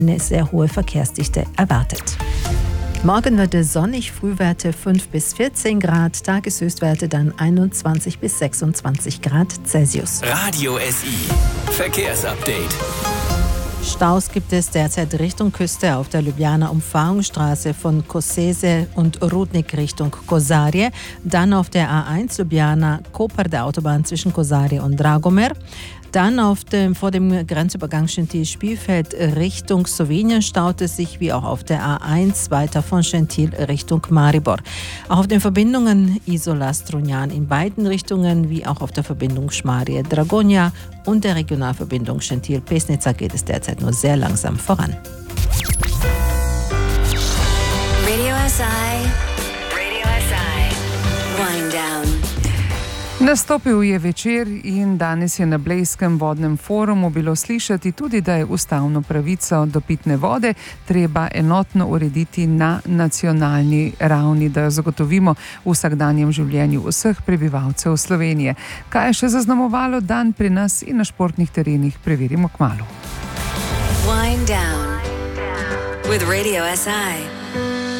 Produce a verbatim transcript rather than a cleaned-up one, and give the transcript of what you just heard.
eine sehr hohe Verkehrsdichte erwartet. Morgen wird es sonnig, Frühwerte fünf bis vierzehn Grad, Tageshöchstwerte dann einundzwanzig bis sechsundzwanzig Grad Celsius. Radio S I Verkehrsupdate. Staus gibt es derzeit Richtung Küste auf der Ljubljana Umfahrungsstraße von Koseze und Rudnik Richtung Kosarie. Dann auf der A eins Ljubljana Koper, der Autobahn zwischen Kosarie und Dragomer. Dann auf dem, vor dem Grenzübergang Schentil-Spielfeld Richtung Slowenien staut es sich, wie auch auf der A eins weiter von Schentil Richtung Maribor. Auch auf den Verbindungen Isola-Strunjan in beiden Richtungen, wie auch auf der Verbindung Schmarie-Dragonja und der Regionalverbindung Schentil-Pesnica geht es derzeit nur sehr langsam voran. Radio S I. Radio S I. Wind down. Nastopil je večer in danes je na Blejskem vodnem forumu bilo slišati tudi, da je ustavno pravico do pitne vode treba enotno urediti na nacionalni ravni, da jo zagotovimo v vsakdanjem življenju vseh prebivalcev Slovenije. Kaj je še zaznamovalo dan pri nas in na športnih terenih, preverimo kmalu. Wind down with Radio S I.